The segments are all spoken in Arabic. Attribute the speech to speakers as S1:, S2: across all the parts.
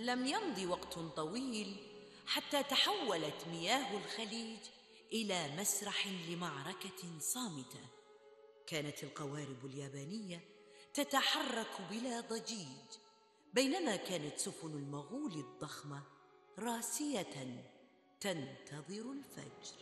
S1: لم يمض وقت طويل حتى تحولت مياه الخليج إلى مسرح لمعركة صامتة. كانت القوارب اليابانية تتحرك بلا ضجيج، بينما كانت سفن المغول الضخمة راسية تنتظر الفجر.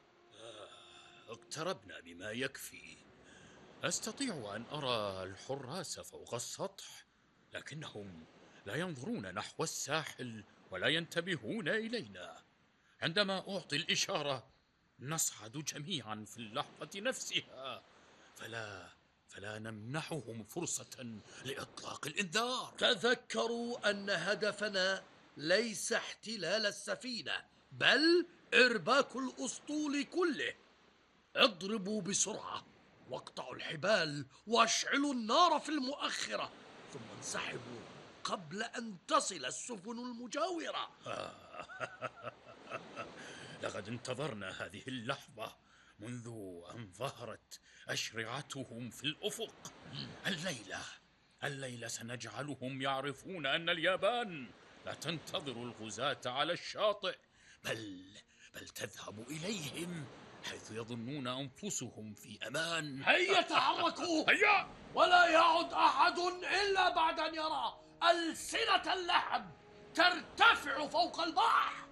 S2: اقتربنا بما يكفي. أستطيع أن أرى الحراس فوق السطح، لكنهم لا ينظرون نحو الساحل ولا ينتبهون إلينا. عندما أعطي الإشارة نصعد جميعا في اللحظة نفسها، فلا نمنحهم فرصة لإطلاق الإنذار.
S3: تذكروا أن هدفنا ليس احتلال السفينة، بل إرباك الأسطول كله. اضربوا بسرعة واقطعوا الحبال واشعلوا النار في المؤخرة، ثم انسحبوا قبل أن تصل السفن المجاورة.
S2: لقد انتظرنا هذه اللحظة منذ أن ظهرت أشرعتهم في الأفق. الليلة سنجعلهم يعرفون أن اليابان لا تنتظر الغزاة على الشاطئ، بل تذهب إليهم حيث يظنون أنفسهم في أمان.
S3: هيا تحركوا،
S2: هيا!
S3: ولا يعد أحد إلا بعد أن يرى ألسنة اللهب ترتفع فوق البحر.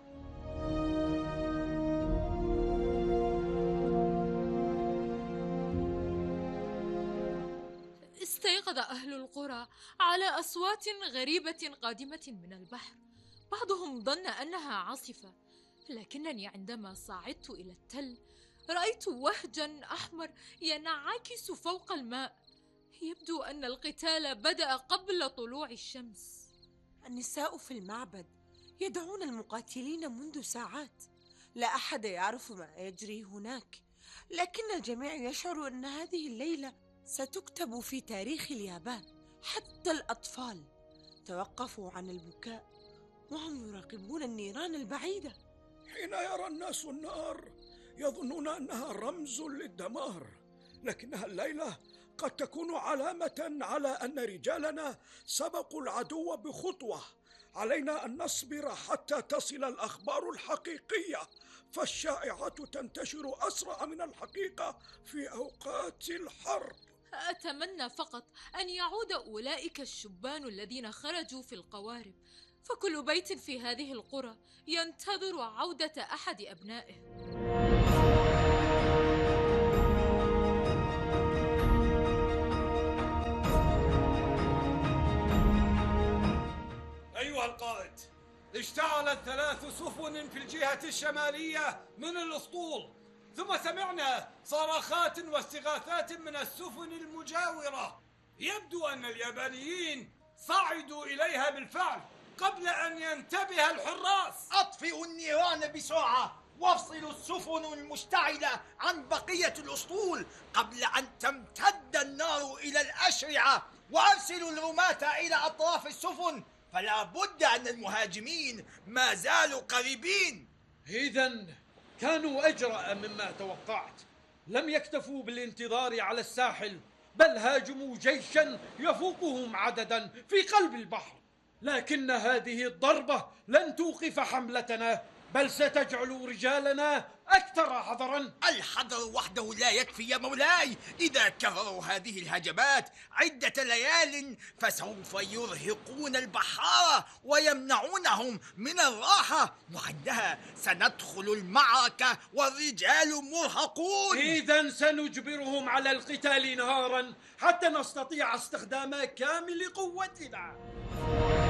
S4: استيقظ أهل القرى على أصوات غريبة قادمة من البحر. بعضهم ظن أنها عاصفة، لكنني عندما صعدت إلى التل رأيت وهجا أحمر ينعكس فوق الماء. يبدو أن القتال بدأ قبل طلوع الشمس.
S5: النساء في المعبد يدعون المقاتلين منذ ساعات. لا أحد يعرف ما يجري هناك، لكن الجميع يشعر أن هذه الليلة ستكتب في تاريخ اليابان. حتى الأطفال توقفوا عن البكاء وهم يراقبون النيران البعيدة.
S6: حين يرى الناس النار يظنون أنها رمز للدمار، لكنها الليلة قد تكون علامة على أن رجالنا سبقوا العدو بخطوة. علينا أن نصبر حتى تصل الأخبار الحقيقية، فالشائعات تنتشر أسرع من الحقيقة في أوقات الحرب.
S4: أتمنى فقط أن يعود أولئك الشبان الذين خرجوا في القوارب، فكل بيت في هذه القرى ينتظر عودة أحد أبنائه.
S7: أيها القائد، اشتعلت 3 سفن في الجهة الشمالية من الأسطول، ثم سمعنا صرخات واستغاثات من السفن المجاورة. يبدو أن اليابانيين صعدوا إليها بالفعل قبل أن ينتبه الحراس.
S8: أطفئوا النيران بسرعة وافصلوا السفن المشتعلة عن بقية الأسطول قبل أن تمتد النار إلى الأشرعة، وأرسلوا الرماة إلى أطراف السفن، فلا بد أن المهاجمين ما زالوا قريبين.
S9: إذن كانوا أجرأ مما توقعت. لم يكتفوا بالانتظار على الساحل، بل هاجموا جيشا يفوقهم عددا في قلب البحر. لكن هذه الضربة لن توقف حملتنا، بل ستجعل رجالنا أكثر حذرا.
S8: الحذر وحده لا يكفي يا مولاي. إذا كرروا هذه الهجمات عدة ليال فسوف يرهقون البحارة ويمنعونهم من الراحة، وعندها سندخل المعركة والرجال مرهقون.
S9: إذن سنجبرهم على القتال نهارا حتى نستطيع استخدام كامل قوتنا.